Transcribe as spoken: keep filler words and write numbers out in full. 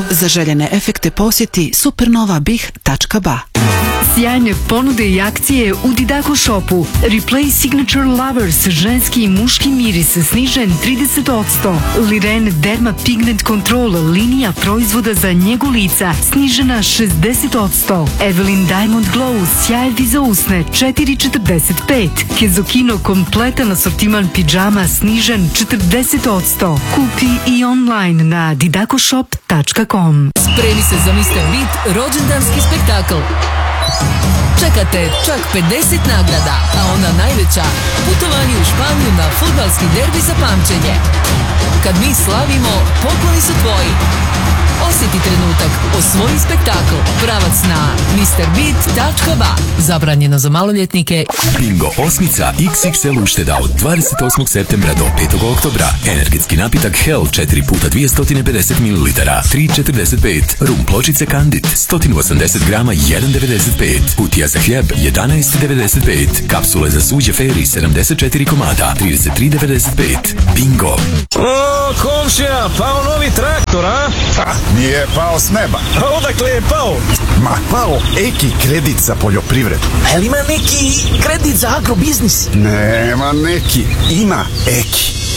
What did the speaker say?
Za željene efekte posjeti supernovabih tačka ba. Sjajne ponude i akcije u Didaco Shopu. Replace Signature Lovers, ženski i muški miris, snižen trideset posto. Liren Derma Pigment Control, linija proizvoda za njegu lica, snižena šezdeset posto. Evelyn Diamond Glow, sjajevi za usne, četiri četrdeset pet. Kezokino kompletan asortiman pidžama, snižen četrdeset posto. Kupi i online na didaco shop tačka com. Spremi se za mister Beat rođendanski spektakl. Čekate čak pedeset nagrada, a ona najveća, putovanje u Španiju na fudbalski derbi za pamćenje. Kad mi slavimo, pokloni su tvoji. Osjeti trenutak, osvoji spektakl. Pravac na mister beat tačka ba. Zabranjeno za maloljetnike. Bingo osmica iks iks el ušteda od dvadeset osmog septembra do petog oktobra. Energetski napitak Hell četiri puta dvjesto pedeset mililitara, tri četrdeset pet. Rum pločice Candid, sto osamdeset grama, jedan devedeset pet. Kutija za hljeb, jedanaest devedeset pet. Kapsule za suđe Fairy, sedamdeset četiri komada, trideset tri devedeset pet. Bingo. O, komšija, pao novi traktor, a? Ha, nije pao s neba. A odakle je pao? Ma, pao Eki kredit za poljoprivredu. A li ima neki kredit za agrobiznis? Nema neki, ima Eki.